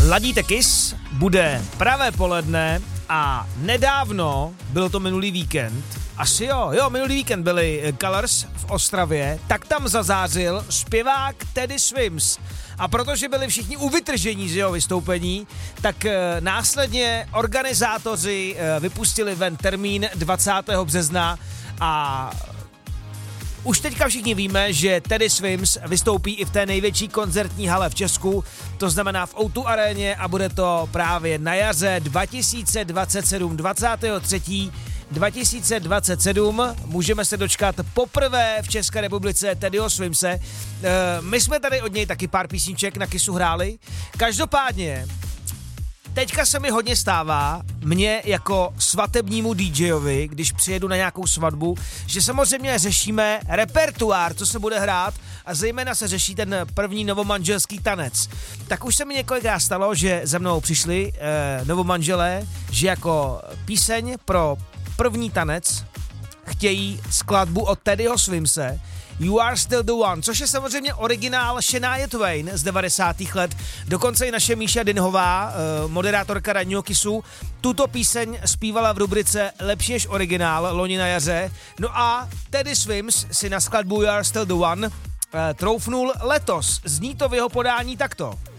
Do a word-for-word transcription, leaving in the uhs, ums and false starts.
Ladíte Kiss, bude pravé poledne a nedávno, bylo to minulý víkend, asi jo, jo, minulý víkend byli Colors v Ostravě, tak tam zazářil zpěvák Teddy Swims. A protože byli všichni uvytržení z jeho vystoupení, tak e, následně organizátoři e, vypustili ven termín dvacátého března a už teďka všichni víme, že Teddy Swims vystoupí i v té největší koncertní hale v Česku, to znamená v O dva aréně a bude to právě na jaře dva tisíce dvacet sedm, dvacátého třetího dva tisíce dvacet sedm. Můžeme se dočkat poprvé v České republice Teddyho Swimse. E, my jsme tady od něj taky pár písniček na Kissu hráli. Každopádně teďka se mi hodně stává, mně jako svatebnímu DJovi, když přijedu na nějakou svatbu, že samozřejmě řešíme repertoár, co se bude hrát a zejména se řeší ten první novomanželský tanec. Tak už se mi několikrát stalo, že za mnou přišli eh, novomanželé, že jako píseň pro první tanec chtějí skladbu od Teddyho Swimse You Are Still the One, což je samozřejmě originál Shania Twain z devadesátých let. Dokonce i naše Míša Dinhová, moderátorka ranního Kissu, tuto píseň zpívala v rubrice Lepší než originál loni na jaře. No a Teddy Swims si na skladbu You Are Still the One troufnul letos. Zní to v jeho podání takto.